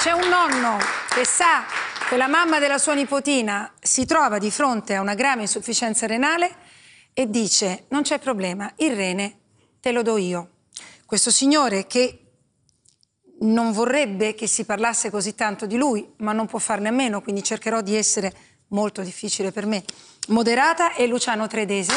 c'è un nonno che sa che la mamma della sua nipotina si trova di fronte a una grave insufficienza renale e dice: non c'è problema, il rene te lo do io. Questo signore, che non vorrebbe che si parlasse così tanto di lui, ma non può farne a meno, quindi cercherò di essere molto difficile per me, moderata, è Luciano Tredese.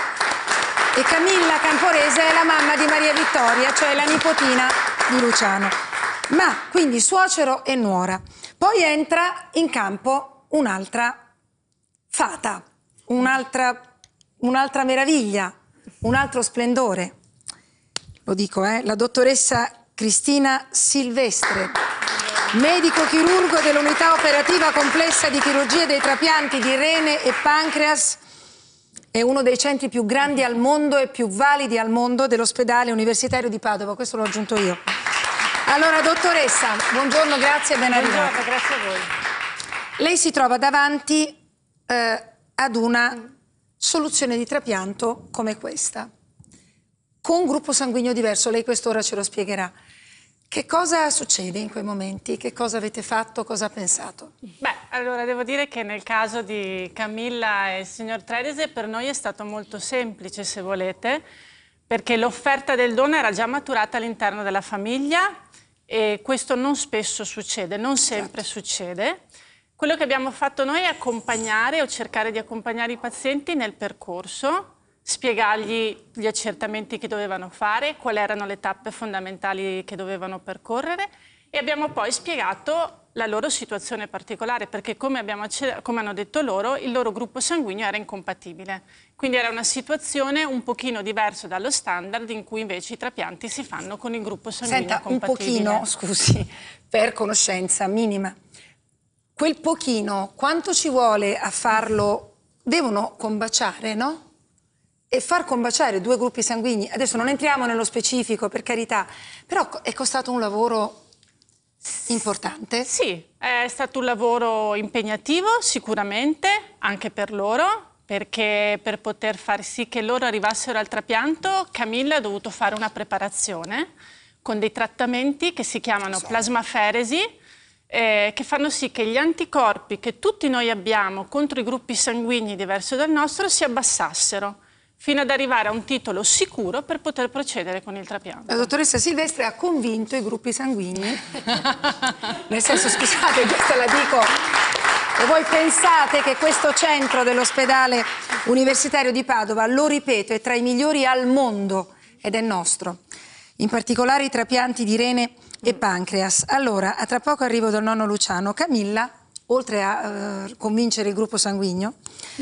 E Camilla Camporese è la mamma di Maria Vittoria, cioè la nipotina di Luciano. Ma quindi suocero e nuora. Poi entra in campo un'altra fata, un'altra meraviglia, un altro splendore. Lo dico, la dottoressa Cristina Silvestre, medico chirurgo dell'unità operativa complessa di chirurgia dei trapianti di rene e pancreas. È uno dei centri più grandi al mondo e più validi al mondo dell'ospedale universitario di Padova. Questo l'ho aggiunto io. Allora, dottoressa, buongiorno, grazie e ben arrivata. Buongiorno, grazie a voi. Lei si trova davanti ad una soluzione di trapianto come questa, con gruppo sanguigno diverso. Lei quest'ora ce lo spiegherà. Che cosa succede in quei momenti? Che cosa avete fatto? Cosa ha pensato? Beh, allora devo dire che nel caso di Camilla e il signor Tredese per noi è stato molto semplice, se volete, perché l'offerta del dono era già maturata all'interno della famiglia e questo non spesso succede, non sempre succede. Quello che abbiamo fatto noi è accompagnare o cercare di accompagnare i pazienti nel percorso, spiegargli gli accertamenti che dovevano fare, quali erano le tappe fondamentali che dovevano percorrere e abbiamo poi spiegato la loro situazione particolare perché come hanno detto loro, il loro gruppo sanguigno era incompatibile. Quindi era una situazione un pochino diversa dallo standard in cui invece i trapianti si fanno con il gruppo sanguigno compatibile. Un pochino, scusi, per conoscenza minima. Quel pochino, quanto ci vuole a farlo? Devono combaciare, no? E far combaciare due gruppi sanguigni, adesso non entriamo nello specifico, per carità, però è costato un lavoro importante? Sì, è stato un lavoro impegnativo sicuramente, anche per loro, perché per poter far sì che loro arrivassero al trapianto, Camilla ha dovuto fare una preparazione con dei trattamenti che si chiamano plasmaferesi, che fanno sì che gli anticorpi che tutti noi abbiamo contro i gruppi sanguigni diversi dal nostro si abbassassero, fino ad arrivare a un titolo sicuro per poter procedere con il trapianto. La dottoressa Silvestre ha convinto i gruppi sanguigni, nel senso, scusate, questa la dico, e voi pensate che questo centro dell'ospedale universitario di Padova, lo ripeto, è tra i migliori al mondo ed è nostro, in particolare i trapianti di rene e pancreas. Allora, a tra poco arrivo dal nonno Luciano. Camilla, oltre a convincere il gruppo sanguigno,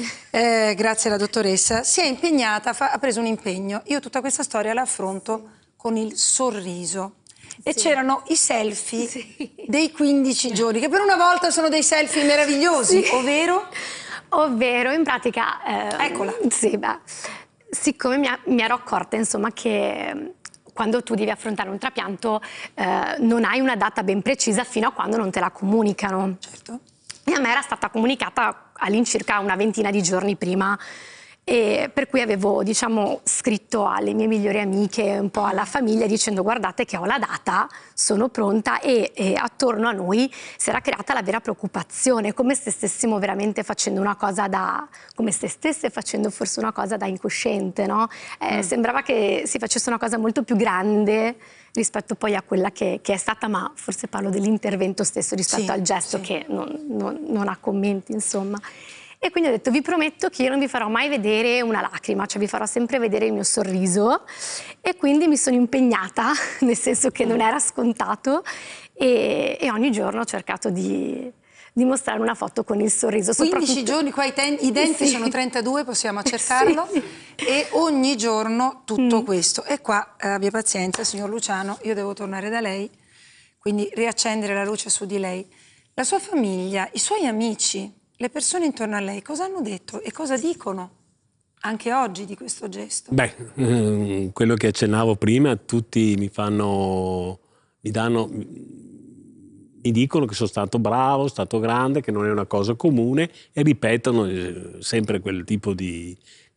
grazie alla dottoressa, si è impegnata, ha preso un impegno. Io tutta questa storia la affronto con il sorriso. E c'erano i selfie dei 15 giorni, che per una volta sono dei selfie meravigliosi, ovvero? Ovvero, in pratica... Eccola. Sì, beh, siccome mi ero accorta, insomma, che... quando tu devi affrontare un trapianto non hai una data ben precisa fino a quando non te la comunicano. Certo. E a me era stata comunicata all'incirca una ventina di giorni prima, e per cui avevo, diciamo, scritto alle mie migliori amiche, un po' alla famiglia, dicendo: guardate che ho la data, sono pronta, e attorno a noi si era creata la vera preoccupazione, come se stessimo veramente facendo una cosa da... come se stesse facendo forse una cosa da incosciente, no? Sembrava che si facesse una cosa molto più grande rispetto poi a quella che è stata, ma forse parlo dell'intervento stesso rispetto al gesto, che non ha commenti, insomma. E quindi ho detto: vi prometto che io non vi farò mai vedere una lacrima, cioè vi farò sempre vedere il mio sorriso. E quindi mi sono impegnata, nel senso che non era scontato, e ogni giorno ho cercato di mostrare una foto con il sorriso. 15 giorni, qua i denti sono 32, possiamo accertarlo, e ogni giorno tutto questo. E qua, abbia pazienza, signor Luciano, io devo tornare da lei, quindi riaccendere la luce su di lei. La sua famiglia, i suoi amici, le persone intorno a lei cosa hanno detto e cosa dicono anche oggi di questo gesto? Beh, quello che accennavo prima, tutti mi dicono che sono stato bravo, stato grande, che non è una cosa comune, e ripetono sempre quel tipo di